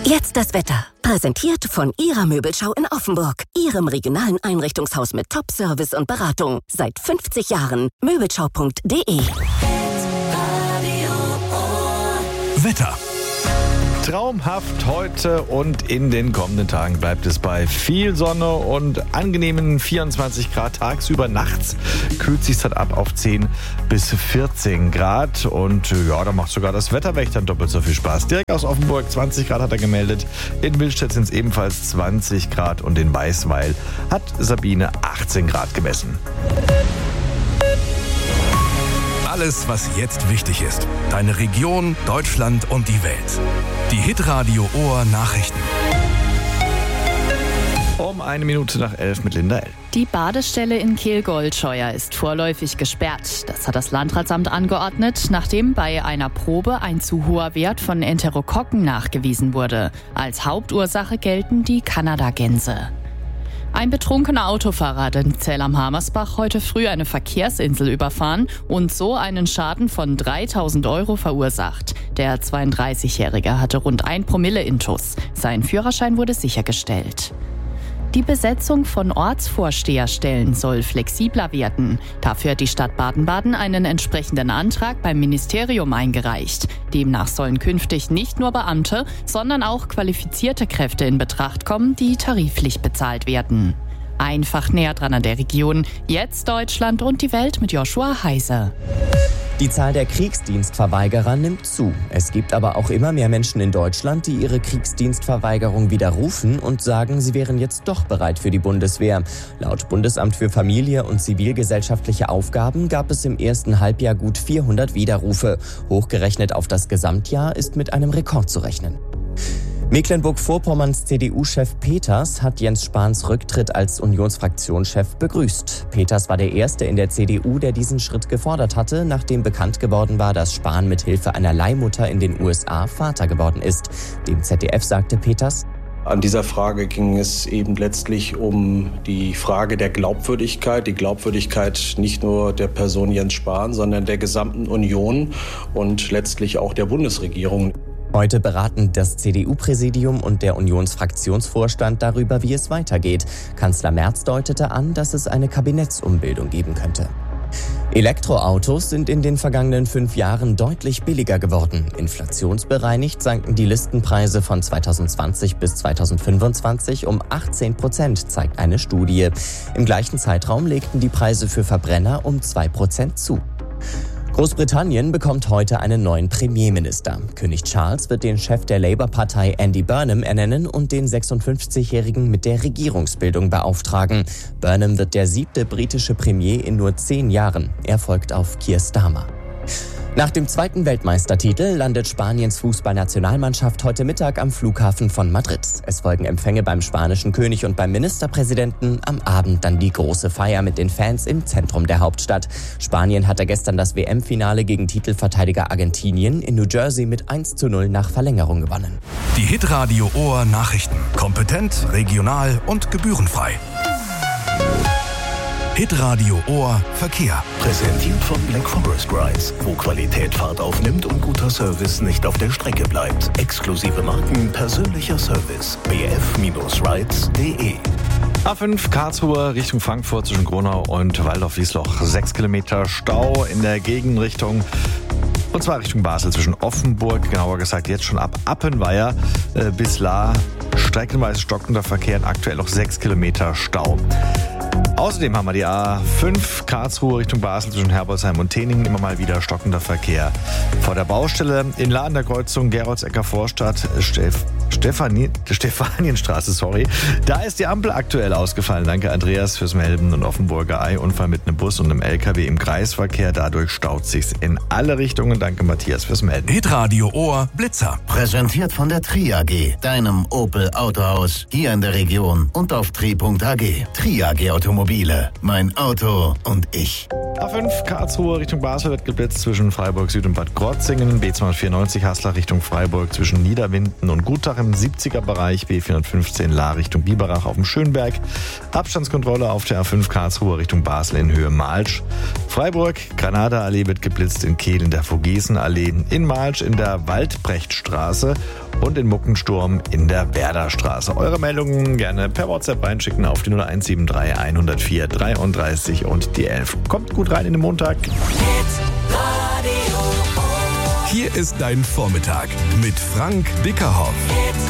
Jetzt das Wetter. Präsentiert von Ihrer Möbelschau in Offenburg. Ihrem regionalen Einrichtungshaus mit Top-Service und Beratung. Seit 50 Jahren. Möbelschau.de. Wetter. Traumhaft heute und in den kommenden Tagen bleibt es bei viel Sonne und angenehmen 24 Grad tagsüber. Nachts kühlt sich dann ab auf 10 bis 14 Grad und ja, da macht sogar das Wetterwächtern doppelt so viel Spaß. Direkt aus Offenburg 20 Grad hat er gemeldet. In Willstedt sind es ebenfalls 20 Grad und in Weißweil hat Sabine 18 Grad gemessen. Alles, was jetzt wichtig ist. Deine Region, Deutschland und die Welt. Die Hitradio Ohr Nachrichten. Um 1:01 mit Linda L. Die Badestelle in Kehl-Goldscheuer ist vorläufig gesperrt. Das hat das Landratsamt angeordnet, nachdem bei einer Probe ein zu hoher Wert von Enterokokken nachgewiesen wurde. Als Hauptursache gelten die Kanadagänse. Ein betrunkener Autofahrer hat in Zell am Hamersbach heute früh eine Verkehrsinsel überfahren und so einen Schaden von 3.000 € verursacht. Der 32-Jährige hatte rund 1 Promille Intus. Sein Führerschein wurde sichergestellt. Die Besetzung von Ortsvorsteherstellen soll flexibler werden. Dafür hat die Stadt Baden-Baden einen entsprechenden Antrag beim Ministerium eingereicht. Demnach sollen künftig nicht nur Beamte, sondern auch qualifizierte Kräfte in Betracht kommen, die tariflich bezahlt werden. Einfach näher dran an der Region. Jetzt Deutschland und die Welt mit Joshua Heise. Die Zahl der Kriegsdienstverweigerer nimmt zu. Es gibt aber auch immer mehr Menschen in Deutschland, die ihre Kriegsdienstverweigerung widerrufen und sagen, sie wären jetzt doch bereit für die Bundeswehr. Laut Bundesamt für Familie und zivilgesellschaftliche Aufgaben gab es im ersten Halbjahr gut 400 Widerrufe. Hochgerechnet auf das Gesamtjahr ist mit einem Rekord zu rechnen. Mecklenburg-Vorpommerns CDU-Chef Peters hat Jens Spahns Rücktritt als Unionsfraktionschef begrüßt. Peters war der Erste in der CDU, der diesen Schritt gefordert hatte, nachdem bekannt geworden war, dass Spahn mit Hilfe einer Leihmutter in den USA Vater geworden ist. Dem ZDF sagte Peters: An dieser Frage ging es eben letztlich um die Frage der Glaubwürdigkeit. Die Glaubwürdigkeit nicht nur der Person Jens Spahn, sondern der gesamten Union und letztlich auch der Bundesregierung. Heute beraten das CDU-Präsidium und der Unionsfraktionsvorstand darüber, wie es weitergeht. Kanzler Merz deutete an, dass es eine Kabinettsumbildung geben könnte. Elektroautos sind in den vergangenen 5 Jahren deutlich billiger geworden. Inflationsbereinigt sanken die Listenpreise von 2020 bis 2025 um 18%, zeigt eine Studie. Im gleichen Zeitraum legten die Preise für Verbrenner um 2% zu. Großbritannien bekommt heute einen neuen Premierminister. König Charles wird den Chef der Labour-Partei Andy Burnham ernennen und den 56-Jährigen mit der Regierungsbildung beauftragen. Burnham wird der 7. britische Premier in nur 10 Jahren. Er folgt auf Keir Starmer. Nach dem 2. Weltmeistertitel landet Spaniens Fußballnationalmannschaft heute Mittag am Flughafen von Madrid. Es folgen Empfänge beim spanischen König und beim Ministerpräsidenten. Am Abend dann die große Feier mit den Fans im Zentrum der Hauptstadt. Spanien hatte gestern das WM-Finale gegen Titelverteidiger Argentinien in New Jersey mit 1:0 nach Verlängerung gewonnen. Die Hitradio Ohr Nachrichten. Kompetent, regional und gebührenfrei. Hitradio Ohr Verkehr. Präsentiert von Black Forest Rides, wo Qualität Fahrt aufnimmt und guter Service nicht auf der Strecke bleibt. Exklusive Marken, persönlicher Service. bf-rides.de. A5 Karlsruhe Richtung Frankfurt zwischen Gronau und Waldorf-Wiesloch. 6 Kilometer Stau in der Gegenrichtung. Und zwar Richtung Basel zwischen Offenburg, genauer gesagt jetzt schon ab Appenweier bis Lahr. Streckenweise stockender Verkehr und aktuell noch 6 Kilometer Stau. Außerdem haben wir die A5 Karlsruhe Richtung Basel zwischen Herbolzheim und Teningen. Immer mal wieder stockender Verkehr. Vor der Baustelle in Lahr an der Kreuzung Geroldsecker Vorstadt Stefanienstraße, Da ist die Ampel aktuell ausgefallen. Danke Andreas fürs Melden. Und Offenburger Unfall mit einem Bus und einem LKW im Kreisverkehr. Dadurch staut sich's in alle Richtungen. Danke Matthias fürs Melden. Hitradio Ohr Blitzer. Präsentiert von der Tri-AG, deinem Opel Autohaus hier in der Region und auf tri.ag. Tri-AG Automobile, mein Auto und ich. A5 Karlsruhe Richtung Basel wird geblitzt zwischen Freiburg Süd und Bad Krotzingen. B294 Haßler Richtung Freiburg zwischen Niederwinden und Gutach im im 70er-Bereich, B415 Lahr Richtung Biberach auf dem Schönberg. Abstandskontrolle auf der A5 Karlsruhe Richtung Basel in Höhe Malsch. Freiburg, Granada-Allee wird geblitzt in Kehl in der Vogesen-Allee, in Malsch in der Waldbrechtstraße und in Muckensturm in der Werderstraße. Eure Meldungen gerne per WhatsApp reinschicken auf die 0173 104 33 und die 11. Kommt gut rein in den Montag. Hier ist dein Vormittag mit Frank Dickerhoff.